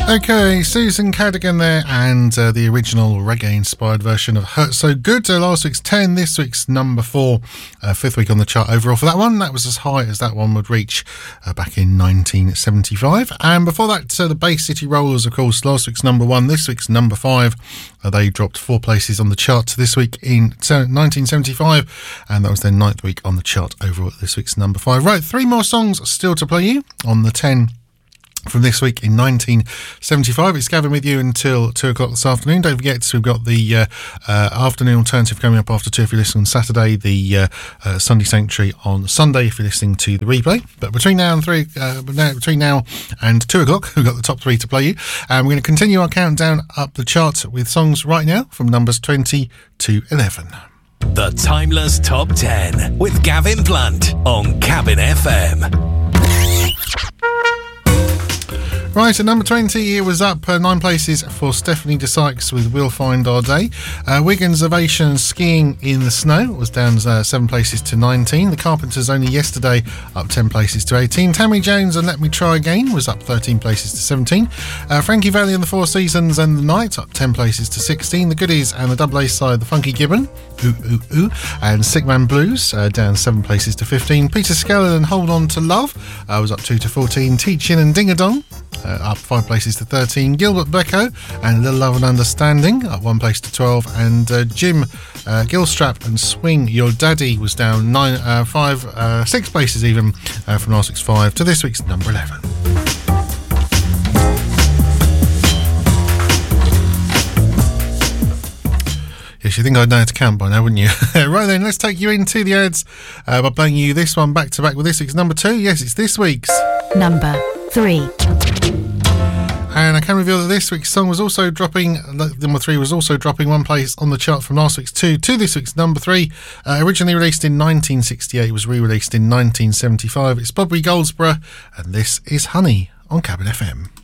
Okay, Susan Cadogan there, and the original reggae-inspired version of Hurt So Good. Last week's 10, this week's number 4, fifth week on the chart overall for that one. That was as high as that one would reach back in 1975. And before that, the Bay City Rollers, of course, last week's number 1, this week's number 5. They dropped 4 places on the chart this week in 1975, and that was their 9th week on the chart overall at this week's number 5. Right, 3 more songs still to play you on the 10 from this week in 1975. It's Gavin with you until 2 o'clock this afternoon. Don't forget, we've got the afternoon alternative coming up after 2 if you're listening on Saturday, the Sunday Sanctuary on Sunday if you're listening to the replay. But between now and 2 o'clock, we've got the top 3 to play you. And we're going to continue our countdown up the chart with songs right now from numbers 20 to 11. The Timeless Top 10 with Gavin Blunt on Cabin FM. Right, at number 20, it was up 9 places for Stephanie de Sykes with We'll Find Our Day. Wiggins Ovation Skiing in the Snow was down 7 places to 19. The Carpenters Only Yesterday up 10 places to 18. Tammy Jones and Let Me Try Again was up 13 places to 17. Frankie Valli and the Four Seasons and the Night up 10 places to 16. The Goodies and the double A side, The Funky Gibbon, Ooh Ooh Ooh, and Sick Man Blues down 7 places to 15. Peter Skellern and Hold On to Love was up 2 to 14. Teachin and Ding a Dong up 5 places to 13. Gilbert Becco and Little Love and Understanding up 1 place to 12. And Jim Gilstrap and Swing Your Daddy was down 6 places even from last week's 5 to this week's number 11. Yes, you think I'd know how to count by now, wouldn't you? Right then, let's take you into the ads by playing you this one back to back with this week's number 2. Yes, it's this week's number 3. And I can reveal that this week's song was also dropping, number 3 was also dropping 1 place on the chart from last week's 2 to this week's number 3. Originally released in 1968, was re-released in 1975. It's Bobby Goldsboro, and this is Honey on Cabin FM.